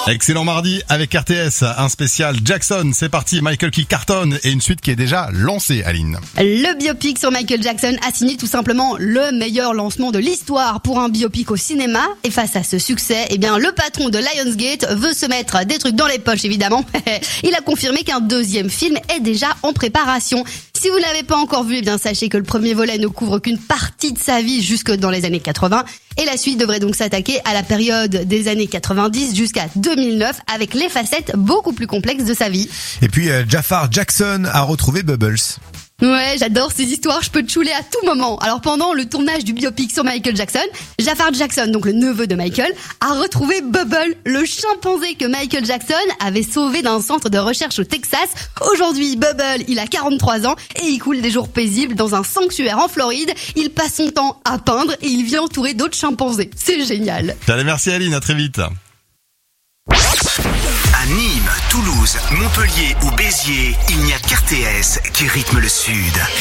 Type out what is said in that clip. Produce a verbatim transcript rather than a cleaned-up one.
Excellent mardi avec R T S, un spécial Jackson. C'est parti, Michael qui cartonne et une suite qui est déjà lancée, Aline. Le biopic sur Michael Jackson a signé tout simplement le meilleur lancement de l'histoire pour un biopic au cinéma. Et face à ce succès, eh bien, le patron de Lionsgate veut se mettre des trucs dans les poches, évidemment. Il a confirmé qu'un deuxième film est déjà en préparation. Si vous l'avez pas encore vu, eh bien, sachez que le premier volet ne couvre qu'une partie de sa vie jusque dans les années quatre-vingts. Et la suite devrait donc s'attaquer à la période des années quatre-vingt-dix jusqu'à deux mille neuf avec les facettes beaucoup plus complexes de sa vie. Et puis euh, Jafar Jackson a retrouvé Bubbles. Ouais, j'adore ces histoires, je peux te chouler à tout moment. Alors pendant le tournage du biopic sur Michael Jackson, Jafar Jackson, donc le neveu de Michael, a retrouvé Bubble, le chimpanzé que Michael Jackson avait sauvé d'un centre de recherche au Texas. Aujourd'hui, Bubble, il a quarante-trois ans et il coule des jours paisibles dans un sanctuaire en Floride. Il passe son temps à peindre et il vit entouré d'autres chimpanzés. C'est génial. Allez, merci Aline, à très vite. À Nîmes, Toulouse, Montpellier ou Béziers, il n'y a qu'R T S qui rythme le Sud.